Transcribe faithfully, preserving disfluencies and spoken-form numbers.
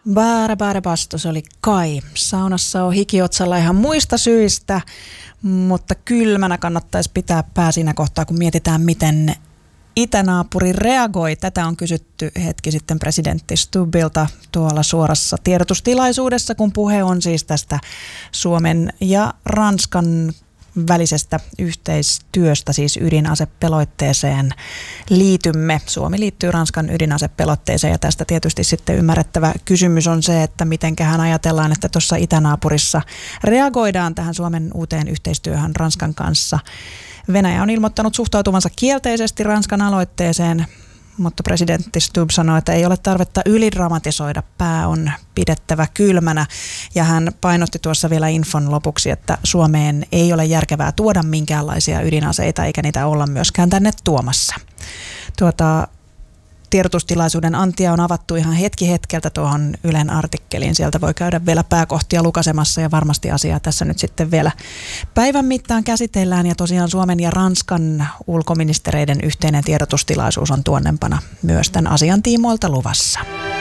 Baara baara basto, se oli Kai. Saunassa on hikiotsalla ihan muista syistä, mutta kylmänä kannattaisi pitää pää siinä kohtaa, kun mietitään, miten itänaapuri reagoi. Tätä on kysytty hetki sitten presidentti Stubbilta tuolla suorassa tiedotustilaisuudessa, kun puhe on siis tästä Suomen ja Ranskan välisestä yhteistyöstä, siis ydinasepelotteeseen liitymme. Suomi liittyy Ranskan ydinasepelotteeseen ja tästä tietysti sitten ymmärrettävä kysymys on se, että mitenköhän ajatellaan, että tuossa itänaapurissa reagoidaan tähän Suomen uuteen yhteistyöhön Ranskan kanssa. Venäjä on ilmoittanut suhtautuvansa kielteisesti Ranskan aloitteeseen, mutta presidentti Stubb sanoi, että ei ole tarvetta ylidramatisoida, pää on pidettävä kylmänä. Ja hän painotti tuossa vielä infon lopuksi, että Suomeen ei ole järkevää tuoda minkäänlaisia ydinaseita eikä niitä olla myöskään tänne tuomassa. Tuota, tiedotustilaisuuden antia on avattu ihan hetki hetkeltä tuohon Ylen artikkeliin. Sieltä voi käydä vielä pääkohtia lukasemassa ja varmasti asiaa tässä nyt sitten vielä päivän mittaan käsitellään. Ja tosiaan Suomen ja Ranskan ulkoministereiden yhteinen tiedotustilaisuus on tuonnempana myös tämän asian tiimoilta luvassa.